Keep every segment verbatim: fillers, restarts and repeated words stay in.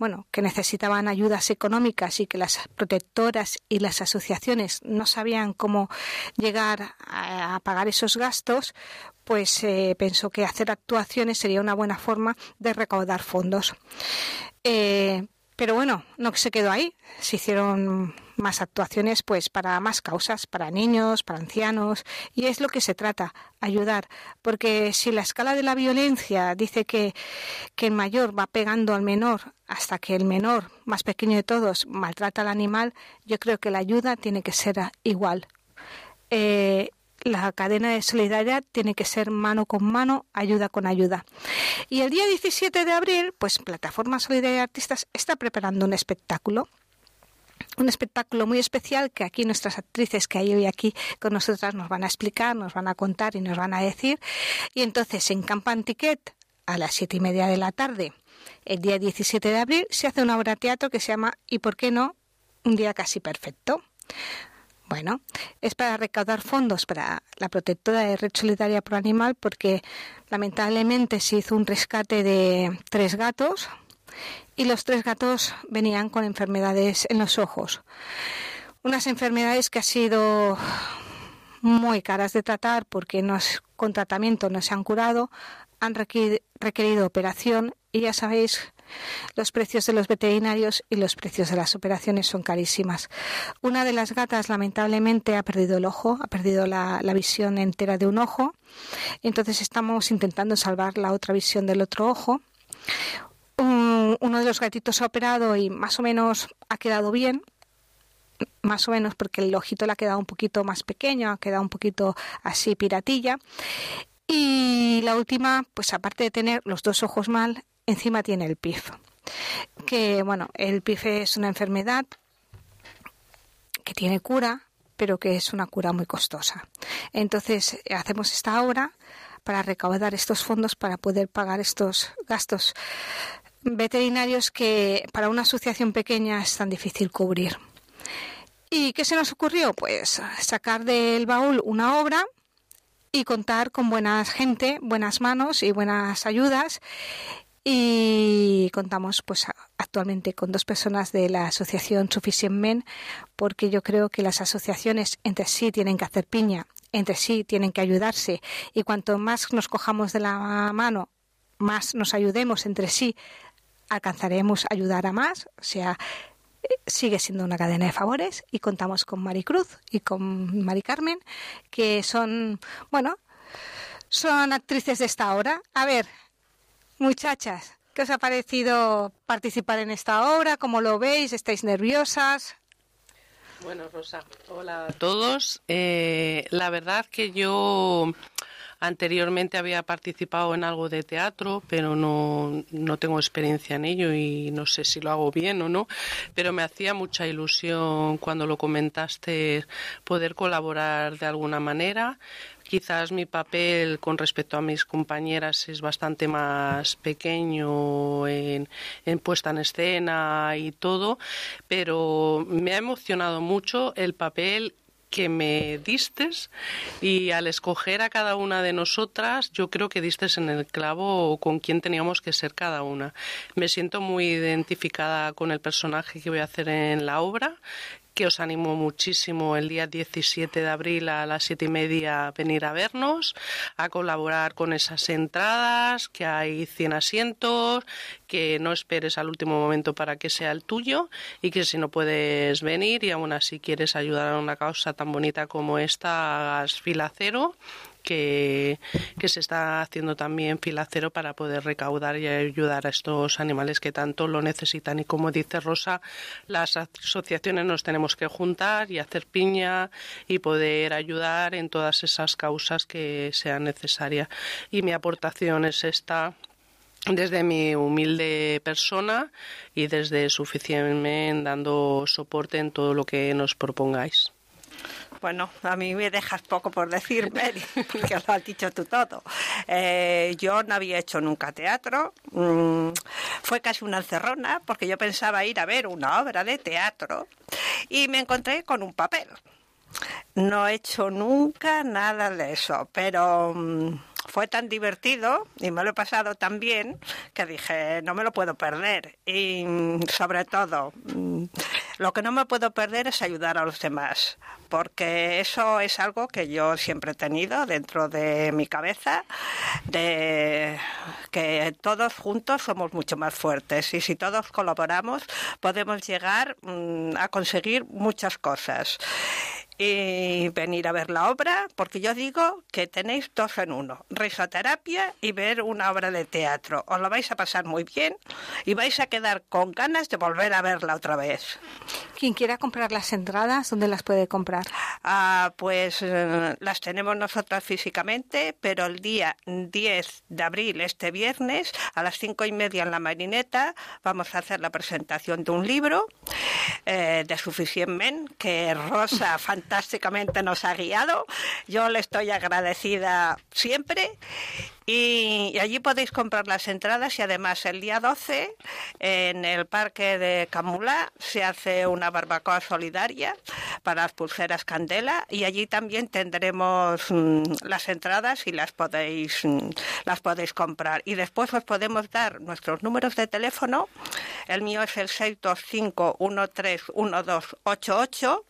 bueno, que necesitaban ayudas económicas y que las protectoras y las asociaciones no sabían cómo llegar a, a pagar esos gastos, pues eh, pensó que hacer actuaciones sería una buena forma de recaudar fondos. Eh, pero bueno, no se quedó ahí, se hicieron más actuaciones pues para más causas, para niños, para ancianos, y es lo que se trata, ayudar, porque si la escala de la violencia dice que, que el mayor va pegando al menor hasta que el menor, más pequeño de todos, maltrata al animal, yo creo que la ayuda tiene que ser igual. Eh, La cadena de solidaridad tiene que ser mano con mano, ayuda con ayuda. Y el día diecisiete de abril, pues Plataforma Solidaria de Artistas está preparando un espectáculo. Un espectáculo muy especial que aquí nuestras actrices que hay hoy aquí con nosotras nos van a explicar, nos van a contar y nos van a decir. Y entonces en Campan Ticket, a las siete y media de la tarde, el día diecisiete de abril, se hace una obra de teatro que se llama ¿Y por qué no? Un día casi perfecto. Bueno, es para recaudar fondos para la protectora de Red Solidaria Pro Animal, porque lamentablemente se hizo un rescate de tres gatos y los tres gatos venían con enfermedades en los ojos. Unas enfermedades que han sido muy caras de tratar porque no es, con tratamiento no se han curado, han requerido operación y ya sabéis, los precios de los veterinarios y los precios de las operaciones son carísimas. Una de las gatas lamentablemente ha perdido el ojo, ha perdido la, la visión entera de un ojo, entonces estamos intentando salvar la otra visión del otro ojo. Un, uno de los gatitos ha operado y más o menos ha quedado bien, más o menos porque el ojito le ha quedado un poquito más pequeño, ha quedado un poquito así piratilla. Y la última, pues aparte de tener los dos ojos mal, encima tiene el P I F. Que bueno, el P I F es una enfermedad que tiene cura, pero que es una cura muy costosa. Entonces hacemos esta obra para recaudar estos fondos para poder pagar estos gastos veterinarios que para una asociación pequeña es tan difícil cubrir. ¿Y qué se nos ocurrió? Pues sacar del baúl una obra y contar con buena gente, buenas manos y buenas ayudas. Y contamos pues actualmente con dos personas de la asociación Sufficient Men, porque yo creo que las asociaciones entre sí tienen que hacer piña, entre sí tienen que ayudarse, y cuanto más nos cojamos de la mano, más nos ayudemos entre sí, alcanzaremos ayudar a más. O sea, sigue siendo una cadena de favores, y contamos con Maricruz y con Mari Carmen, que son, bueno, son actrices de esta obra. A ver, muchachas, ¿qué os ha parecido participar en esta obra? ¿Cómo lo veis? ¿Estáis nerviosas? Bueno, Rosa, hola a todos. Eh, la verdad que yo anteriormente había participado en algo de teatro, pero no, no tengo experiencia en ello y no sé si lo hago bien o no, pero me hacía mucha ilusión cuando lo comentaste poder colaborar de alguna manera. Quizás mi papel con respecto a mis compañeras es bastante más pequeño en, en puesta en escena y todo, pero me ha emocionado mucho el papel que me distes, y al escoger a cada una de nosotras yo creo que distes en el clavo con quién teníamos que ser cada una. Me siento muy identificada con el personaje que voy a hacer en la obra, que os animo muchísimo el día diecisiete de abril a las siete y media a venir a vernos, a colaborar con esas entradas, que hay cien asientos, que no esperes al último momento para que sea el tuyo, y que si no puedes venir y aún así quieres ayudar a una causa tan bonita como esta, hagas fila cero, que, que se está haciendo también fila cero para poder recaudar y ayudar a estos animales que tanto lo necesitan. Y como dice Rosa, las asociaciones nos tenemos que juntar y hacer piña y poder ayudar en todas esas causas que sean necesarias. Y mi aportación es esta, desde mi humilde persona y desde Sufficient Men, dando soporte en todo lo que nos propongáis. Bueno, a mí me dejas poco por decir, Mary, porque lo has dicho tú todo. Eh, yo no había hecho nunca teatro, mm, fue casi una encerrona, porque yo pensaba ir a ver una obra de teatro y me encontré con un papel. No he hecho nunca nada de eso, pero mmm, fue tan divertido y me lo he pasado tan bien que dije, no me lo puedo perder. Y sobre todo, lo que no me puedo perder es ayudar a los demás, porque eso es algo que yo siempre he tenido dentro de mi cabeza, de que todos juntos somos mucho más fuertes y si todos colaboramos podemos llegar mm, a conseguir muchas cosas. Y venir a ver la obra, porque yo digo que tenéis dos en uno, risoterapia y ver una obra de teatro. Os lo vais a pasar muy bien y vais a quedar con ganas de volver a verla otra vez. Quien quiera comprar las entradas, ¿dónde las puede comprar? Ah, pues eh, las tenemos nosotras físicamente, pero el día diez de abril, este viernes, a las cinco y media en la Marineta, vamos a hacer la presentación de un libro eh, de Sufficient Men, que Rosa fantásticamente nos ha guiado. Yo le estoy agradecida siempre. Y, y allí podéis comprar las entradas y además el día doce en el parque de Camulá se hace una barbacoa solidaria para las pulseras Candela y allí también tendremos mmm, las entradas y las podéis mmm, las podéis comprar y después os podemos dar nuestros números de teléfono. El mío es el seis dos cinco uno tres uno dos ocho ocho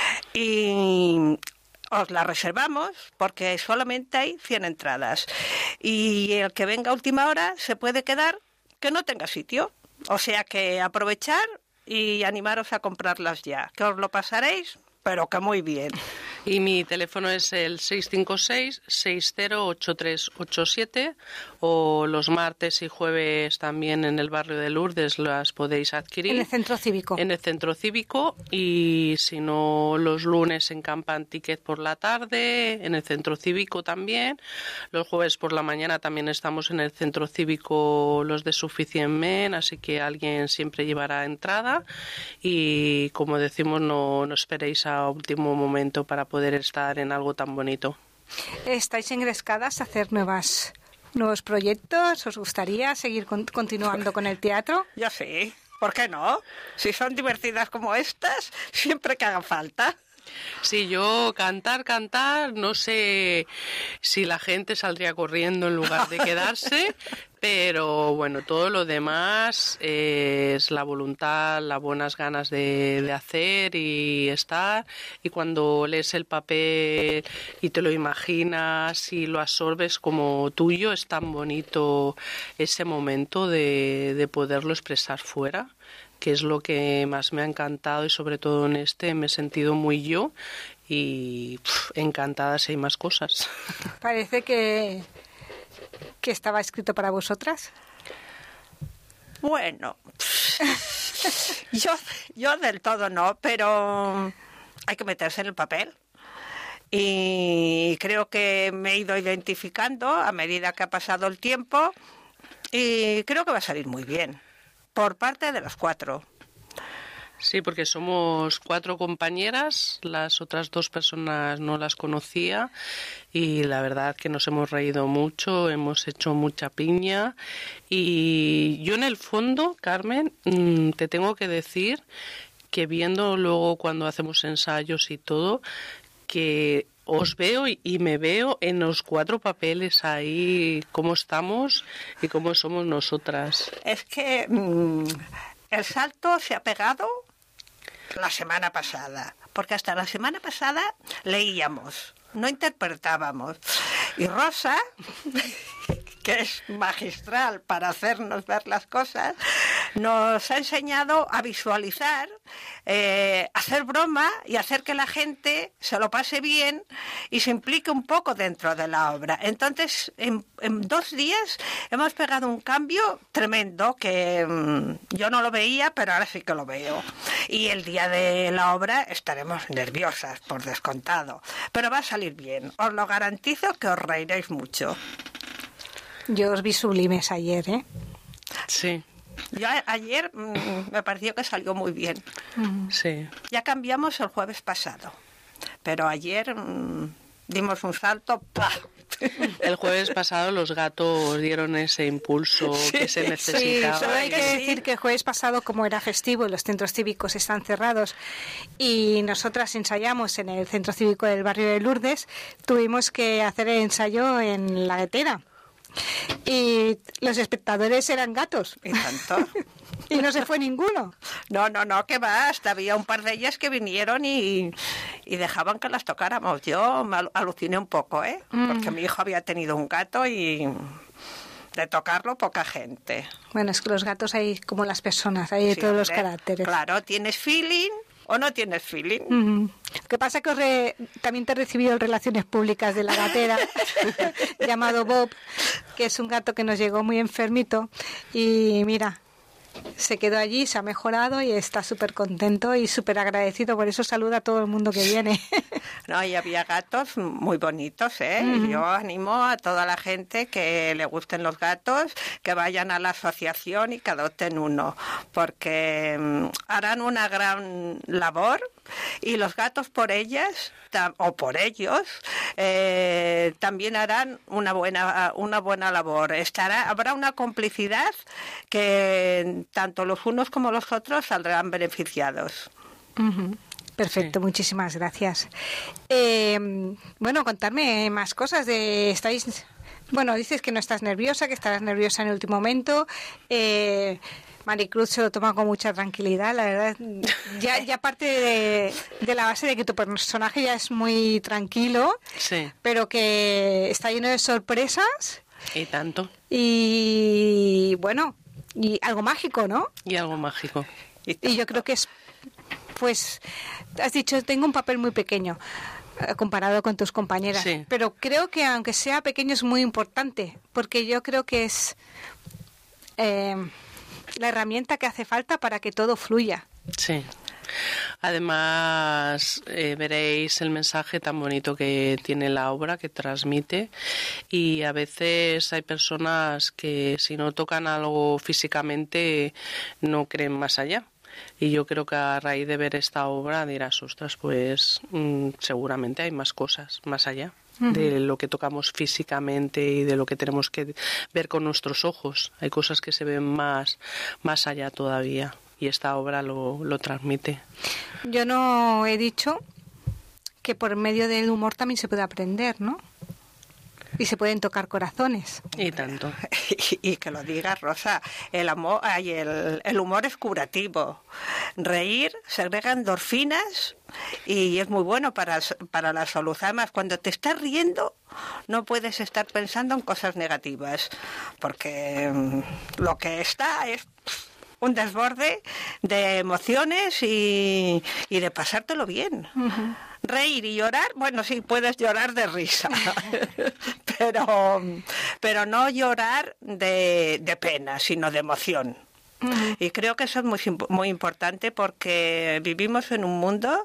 y os la reservamos porque solamente hay cien entradas y el que venga a última hora se puede quedar que no tenga sitio. O sea que aprovechar y animaros a comprarlas ya, que os lo pasaréis, pero que muy bien. Y mi teléfono es el seis cinco seis, seis cero ocho tres ocho siete o los martes y jueves también en el barrio de Lourdes las podéis adquirir. En el centro cívico. En el centro cívico y si no los lunes en Campan Ticket por la tarde, en el centro cívico también. Los jueves por la mañana también estamos en el centro cívico los de Sufficient Men, así que alguien siempre llevará entrada y como decimos no, no esperéis a último momento para poder estar en algo tan bonito. ¿Estáis engrescadas a hacer nuevas nuevos proyectos? ¿Os gustaría seguir con, continuando con el teatro? Yo sí, ¿por qué no? Si son divertidas como estas, siempre que haga falta. Sí, yo cantar, cantar, no sé si la gente saldría corriendo en lugar de quedarse, pero bueno, todo lo demás es la voluntad, las buenas ganas de, de hacer y estar, y cuando lees el papel y te lo imaginas y lo absorbes como tuyo, es tan bonito ese momento de, de poderlo expresar fuera, que es lo que más me ha encantado y sobre todo en este me he sentido muy yo y pff, encantada si hay más cosas. Parece que, que estaba escrito para vosotras. Bueno, yo, yo del todo no, pero hay que meterse en el papel. Y creo que me he ido identificando a medida que ha pasado el tiempo y creo que va a salir muy bien. Por parte de las cuatro. Sí, porque somos cuatro compañeras, las otras dos personas no las conocía y la verdad que nos hemos reído mucho, hemos hecho mucha piña y yo en el fondo, Carmen, te tengo que decir que viendo luego cuando hacemos ensayos y todo, que os veo y me veo en los cuatro papeles ahí, cómo estamos y cómo somos nosotras. Es que mmm, el salto se ha pegado la semana pasada, porque hasta la semana pasada leíamos, no interpretábamos. Y Rosa, que es magistral para hacernos ver las cosas, nos ha enseñado a visualizar, eh, hacer broma y hacer que la gente se lo pase bien y se implique un poco dentro de la obra. Entonces, en, en dos días hemos pegado un cambio tremendo que mmm, yo no lo veía, pero ahora sí que lo veo. Y el día de la obra estaremos nerviosas, por descontado, pero va a salir bien. Os lo garantizo que os reiréis mucho. Yo os vi sublimes ayer, ¿eh? Sí. Yo a- ayer mmm, me pareció que salió muy bien. Sí. Ya cambiamos el jueves pasado, pero ayer mmm, dimos un salto. ¡Pah! El jueves pasado los gatos dieron ese impulso sí, que se necesitaba. Sí, solo hay que decir que el jueves pasado, como era festivo, los centros cívicos están cerrados y nosotras ensayamos en el centro cívico del barrio de Lourdes, tuvimos que hacer el ensayo en la Guetera. Y los espectadores eran gatos. ¿Y tanto? Y no se fue ninguno. No, no, no, que va, hasta había un par de ellas que vinieron y, y dejaban que las tocáramos. Yo me aluciné un poco, ¿eh? Mm. Porque mi hijo había tenido un gato y de tocarlo poca gente. Bueno, es que los gatos hay como las personas, hay de sí, todos hombre, los caracteres. Claro, tienes feeling o no tienes feeling. Mm. Lo que pasa es que re, también te he recibido en Relaciones Públicas de la gatera, llamado Bob, que es un gato que nos llegó muy enfermito y mira, se quedó allí, se ha mejorado y está súper contento y súper agradecido. Por eso saluda a todo el mundo que viene. No, y había gatos muy bonitos, ¿eh? Uh-huh. Yo animo a toda la gente que le gusten los gatos, que vayan a la asociación y que adopten uno, porque um, harán una gran labor y los gatos por ellas o por ellos eh, también harán una buena una buena labor. Estará habrá una complicidad que tanto los unos como los otros saldrán beneficiados. Uh-huh. Perfecto, sí. Muchísimas gracias. Eh, bueno, contarme más cosas de estáis. Bueno, dices que no estás nerviosa, que estarás nerviosa en el último momento. Eh, Maricruz se lo toma con mucha tranquilidad, la verdad. Ya, ya parte de, de la base de que tu personaje ya es muy tranquilo, sí, pero que está lleno de sorpresas. Y tanto. Y bueno, y algo mágico, ¿no? Y algo mágico. Y yo creo que es, pues, has dicho, tengo un papel muy pequeño comparado con tus compañeras, sí, pero creo que aunque sea pequeño es muy importante, porque yo creo que es eh, la herramienta que hace falta para que todo fluya. Sí. Además, eh, veréis el mensaje tan bonito que tiene la obra, que transmite, y a veces hay personas que si no tocan algo físicamente no creen más allá. Y yo creo que a raíz de ver esta obra dirás, ostras, pues mmm, seguramente hay más cosas más allá uh-huh. de lo que tocamos físicamente y de lo que tenemos que ver con nuestros ojos. Hay cosas que se ven más, más allá todavía y esta obra lo, lo transmite. Yo no he dicho que por medio del humor también se puede aprender, ¿no? Y se pueden tocar corazones. Y tanto. Y, y que lo digas, Rosa, el, amor, ay, el, el humor es curativo. Reír segrega endorfinas y es muy bueno para, para la salud. Además, cuando te estás riendo, no puedes estar pensando en cosas negativas, porque um, lo que está es un desborde de emociones y, y de pasártelo bien. Uh-huh. Reír y llorar, bueno, sí, puedes llorar de risa, pero, pero no llorar de, de pena, sino de emoción. Uh-huh. Y creo que eso es muy, muy importante porque vivimos en un mundo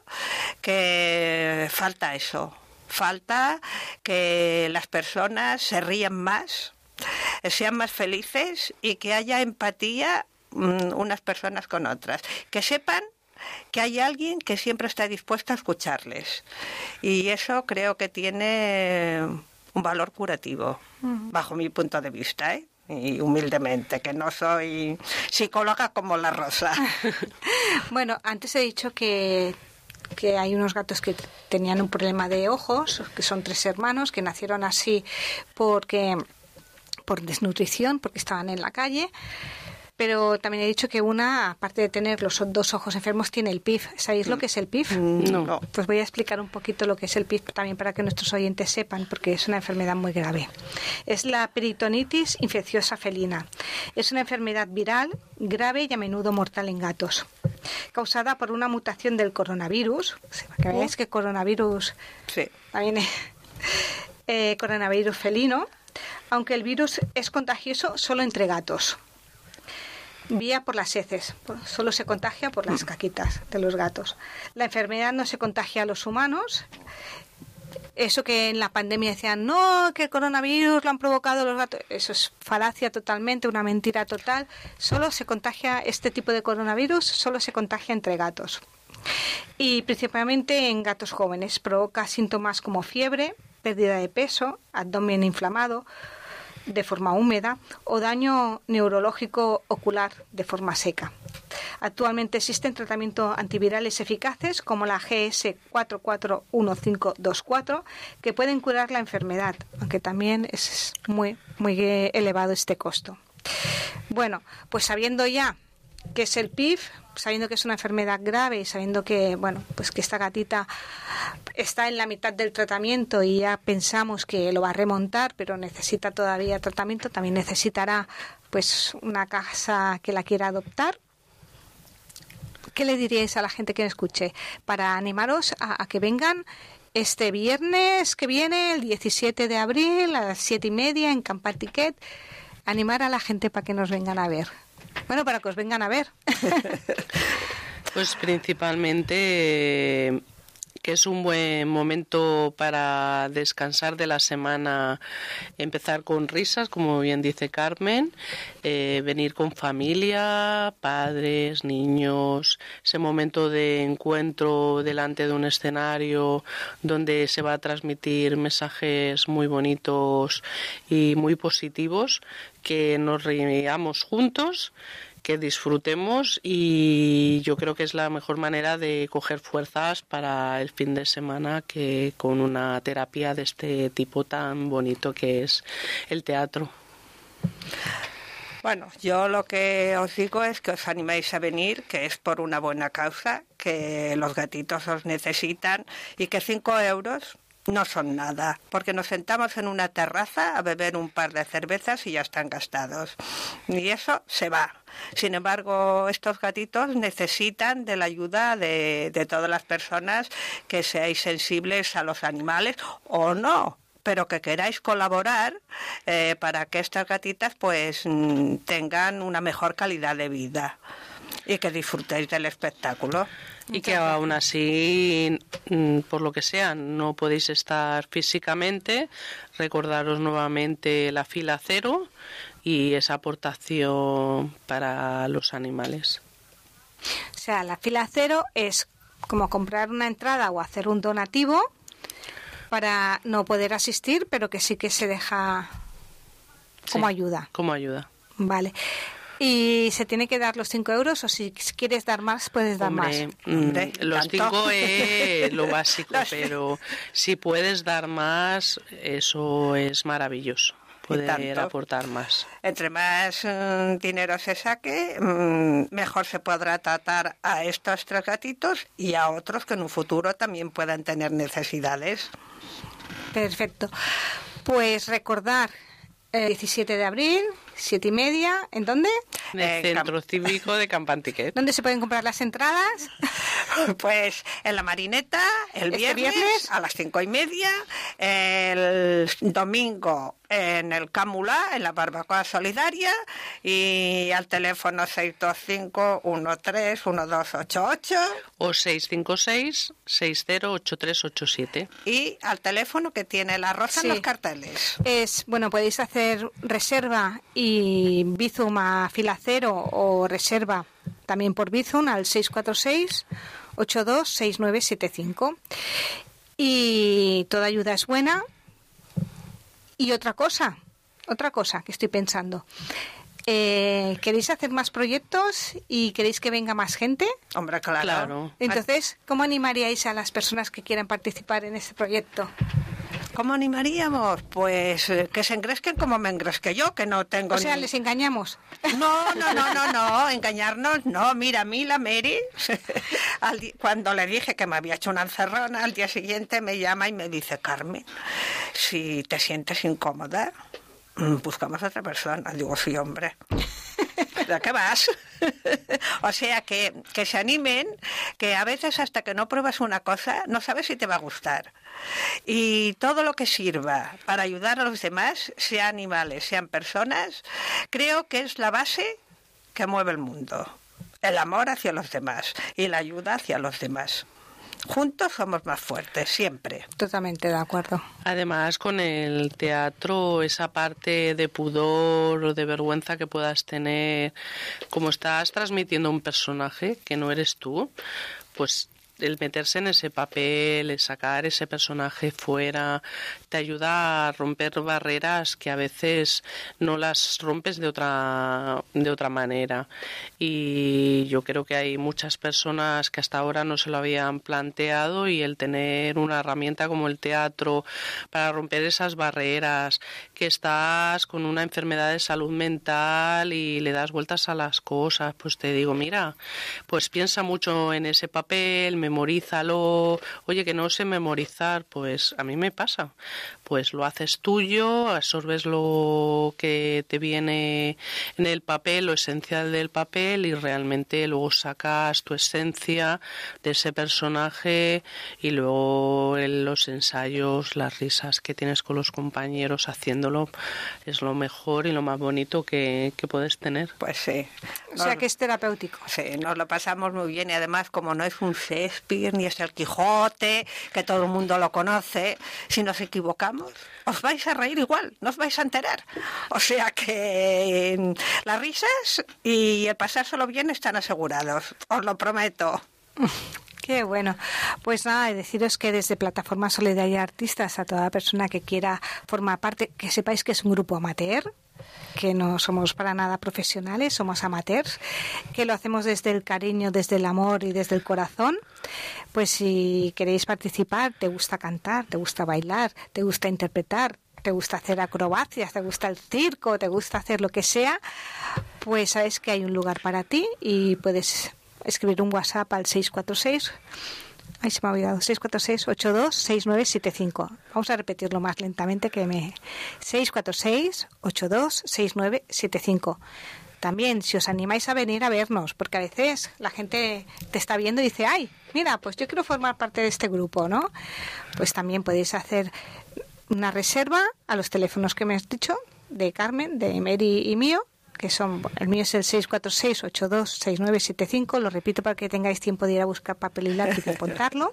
que falta eso, falta que las personas se rían más, sean más felices y que haya empatía um, unas personas con otras, que sepan que hay alguien que siempre está dispuesto a escucharles y eso creo que tiene un valor curativo, uh-huh. bajo mi punto de vista, ¿eh? Y humildemente, que no soy psicóloga como la Rosa. Bueno, antes he dicho que que hay unos gatos que tenían un problema de ojos, que son tres hermanos que nacieron así porque por desnutrición, porque estaban en la calle. Pero también he dicho que una, aparte de tener los dos ojos enfermos, tiene el P I F. ¿Sabéis lo que es el P I F? No. Pues voy a explicar un poquito lo que es el P I F también para que nuestros oyentes sepan, porque es una enfermedad muy grave. Es la peritonitis infecciosa felina. Es una enfermedad viral, grave y a menudo mortal en gatos, causada por una mutación del coronavirus. Para que veáis que coronavirus sí. también es eh, coronavirus felino, aunque el virus es contagioso solo entre gatos. Vía por las heces, solo se contagia por las caquitas de los gatos. La enfermedad no se contagia a los humanos. Eso que en la pandemia decían, no, que el coronavirus lo han provocado los gatos, eso es falacia totalmente, una mentira total. Solo se contagia, este tipo de coronavirus solo se contagia entre gatos. Y principalmente en gatos jóvenes. Provoca síntomas como fiebre, pérdida de peso, abdomen inflamado de forma húmeda o daño neurológico ocular de forma seca. Actualmente existen tratamientos antivirales eficaces como la G S cuatro cuatro uno cinco dos cuatro que pueden curar la enfermedad, aunque también es muy, muy elevado este costo. Bueno, pues sabiendo ya qué es el P I F, sabiendo que es una enfermedad grave y sabiendo que, bueno, pues que esta gatita está en la mitad del tratamiento y ya pensamos que lo va a remontar, pero necesita todavía tratamiento, también necesitará pues una casa que la quiera adoptar. ¿Qué le diríais a la gente que me escuche para animaros a, a que vengan este viernes que viene, el diecisiete de abril, a las siete y media en Campar Tiquet? Animar a la gente para que nos vengan a ver. Bueno, para que os vengan a ver. Pues principalmente que es un buen momento para descansar de la semana, empezar con risas, como bien dice Carmen, eh, venir con familia, padres, niños, ese momento de encuentro delante de un escenario donde se va a transmitir mensajes muy bonitos y muy positivos, que nos reunamos juntos, que disfrutemos, y yo creo que es la mejor manera de coger fuerzas para el fin de semana, que con una terapia de este tipo tan bonito que es el teatro. Bueno, yo lo que os digo es que os animéis a venir, que es por una buena causa, que los gatitos os necesitan y que cinco euros no son nada, porque nos sentamos en una terraza a beber un par de cervezas y ya están gastados. Y eso se va. Sin embargo, estos gatitos necesitan de la ayuda de, de todas las personas que seáis sensibles a los animales o no, pero que queráis colaborar eh, para que estas gatitas pues tengan una mejor calidad de vida y que disfrutéis del espectáculo. Y que aún así, por lo que sea, no podéis estar físicamente, recordaros nuevamente la fila cero y esa aportación para los animales. O sea, la fila cero es como comprar una entrada o hacer un donativo para no poder asistir, pero que sí que se deja como Sí, ayuda. Como ayuda. Vale. ¿Y se tiene que dar los cinco euros o si quieres dar más, puedes dar Hombre, más? Hombre, los tanto. cinco es lo básico, pero si puedes dar más, eso es maravilloso, poder aportar más. Entre más mm, dinero se saque, mm, mejor se podrá tratar a estos tres gatitos y a otros que en un futuro también puedan tener necesidades. Perfecto. Pues recordar, el diecisiete de abril, siete y media, ¿en dónde? En el Eh, Centro Cívico de Campar Tiquet. ¿Dónde se pueden comprar las entradas? Pues en la Marineta, el ¿Este viernes, viernes? a las cinco y media, el domingo en el Cámula, en la Barbacoa Solidaria, y al teléfono seis dos cinco, uno tres, uno dos ocho ocho O seis cinco seis, seis cero ocho tres ocho siete. y al teléfono que tiene la Rosa Sí. en los carteles. Es, bueno, podéis hacer reserva y Bizum a fila cero o reserva también por Bizum al seis cuatro seis, ocho dos seis nueve siete cinco. Y toda ayuda es buena. Y otra cosa, otra cosa que estoy pensando. Eh, ¿Queréis hacer más proyectos y queréis que venga más gente? Hombre, claro. Claro. Entonces, ¿cómo animaríais a las personas que quieran participar en este proyecto? ¿Cómo animaríamos? Pues eh, que se engresquen como me engresqué yo, que no tengo O sea, ni... les engañamos. No, no, no, no, no, engañarnos, no. Mira, a mí la Mary, al di- cuando le dije que me había hecho una encerrona, al día siguiente me llama y me dice, Carmen, si te sientes incómoda, mm, buscamos a otra persona. Digo, sí, hombre. ¿De qué vas? O sea, que, que se animen, que a veces hasta que no pruebas una cosa, no sabes si te va a gustar. Y todo lo que sirva para ayudar a los demás, sean animales, sean personas, creo que es la base que mueve el mundo. El amor hacia los demás y la ayuda hacia los demás. Juntos somos más fuertes, siempre. Totalmente de acuerdo. Además, con el teatro, esa parte de pudor o de vergüenza que puedas tener, como estás transmitiendo un personaje que no eres tú, pues el meterse en ese papel, el sacar ese personaje fuera, te ayuda a romper barreras que a veces no las rompes de otra, de otra manera. Y yo creo que hay muchas personas que hasta ahora no se lo habían planteado, y el tener una herramienta como el teatro para romper esas barreras, que estás con una enfermedad de salud mental y le das vueltas a las cosas, pues te digo, mira, pues piensa mucho en ese papel, memorízalo. Oye, que no sé memorizar, pues a mí me pasa. Pues lo haces tuyo, absorbes lo que te viene en el papel, lo esencial del papel, y realmente luego sacas tu esencia de ese personaje, y luego en los ensayos, las risas que tienes con los compañeros haciéndolo, es lo mejor y lo más bonito que, que puedes tener. Pues sí. O sea que es terapéutico. Sí, nos lo pasamos muy bien, y además, como no es un Shakespeare ni es el Quijote, que todo el mundo lo conoce, si nos equivocamos, os vais a reír igual, no os vais a enterar. O sea que las risas y el pasárselo bien están asegurados, os lo prometo. Qué bueno. Pues nada, deciros que desde Plataforma Solidaria Artistas, a toda persona que quiera formar parte, que sepáis que es un grupo amateur, que no somos para nada profesionales, somos amateurs, que lo hacemos desde el cariño, desde el amor y desde el corazón. Pues si queréis participar, te gusta cantar, te gusta bailar, te gusta interpretar, te gusta hacer acrobacias, te gusta el circo, te gusta hacer lo que sea, pues sabes que hay un lugar para ti, y puedes escribir un WhatsApp al seis cuatro seis, ay, se me ha olvidado, seis cuatro seis, ocho dos, seis nueve siete cinco. Vamos a repetirlo más lentamente que me... seis cuatro seis, ocho dos, seis nueve siete cinco. También, si os animáis a venir a vernos, porque a veces la gente te está viendo y dice, ay, mira, pues yo quiero formar parte de este grupo, ¿no? Pues también podéis hacer una reserva a los teléfonos que me has dicho, de Carmen, de Mary y mío, que son, el mío es el seis cuatro seis, ocho dos, seis nueve siete cinco, lo repito para que tengáis tiempo de ir a buscar papel y lápiz y apuntarlo.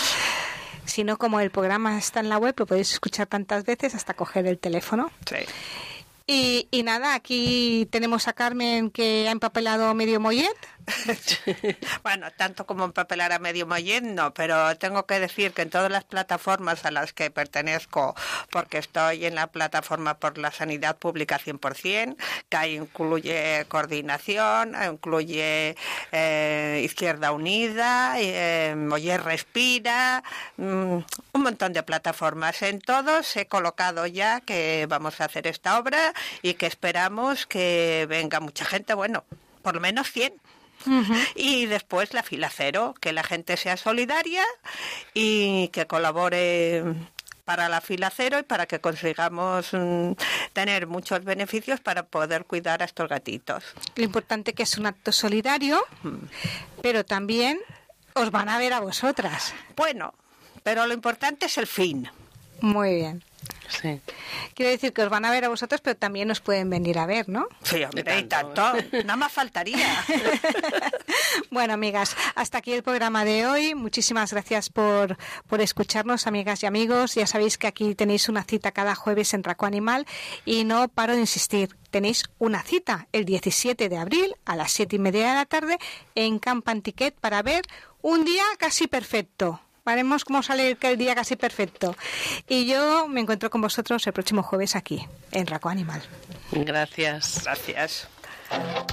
Si no, como el programa está en la web, lo podéis escuchar tantas veces hasta coger el teléfono. Sí. Y, y nada, aquí tenemos a Carmen, que ha empapelado medio mollet. Bueno, tanto como empapelar a medio mollet, no, pero tengo que decir que en todas las plataformas a las que pertenezco, porque estoy en la plataforma por la sanidad pública cien por ciento, que ahí incluye coordinación, incluye eh, Izquierda Unida, eh, Mollet Respira, mm, un montón de plataformas. En todos he colocado ya que vamos a hacer esta obra y que esperamos que venga mucha gente, bueno, por lo menos cien. Uh-huh. Y después la fila cero, que la gente sea solidaria y que colabore para la fila cero, y para que consigamos mm, tener muchos beneficios para poder cuidar a estos gatitos. Lo importante que es un acto solidario, uh-huh, pero también os van a ver a vosotras. Bueno, pero lo importante es el fin. Muy bien. Sí. Quiero decir que os van a ver a vosotros, pero también os pueden venir a ver, ¿no? Sí, hombre, y tanto. Nada más faltaría. Bueno, amigas, hasta aquí el programa de hoy. Muchísimas gracias por, por escucharnos, amigas y amigos. Ya sabéis que aquí tenéis una cita cada jueves en Raco Animal, y no paro de insistir. Tenéis una cita el diecisiete de abril a las siete y media de la tarde en Camp Antiquet para ver un día casi perfecto. Veremos cómo sale el día casi perfecto. Y yo me encuentro con vosotros el próximo jueves aquí, en Raco Animal. Gracias. Gracias.